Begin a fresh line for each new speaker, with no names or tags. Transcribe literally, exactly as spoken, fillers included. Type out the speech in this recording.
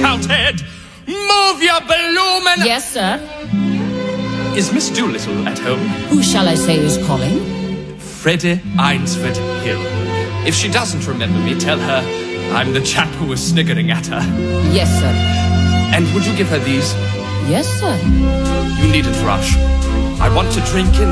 shouted. Move your bloomin'...
Yes, sir.
Is Miss Doolittle at home?
Who shall I say is calling?
Freddie Eynsford Hill. If she doesn't remember me, tell her I'm the chap who was sniggering at her.
Yes, sir.
And would you give her these?
Yes, sir.
You needn't rush. I want to drink in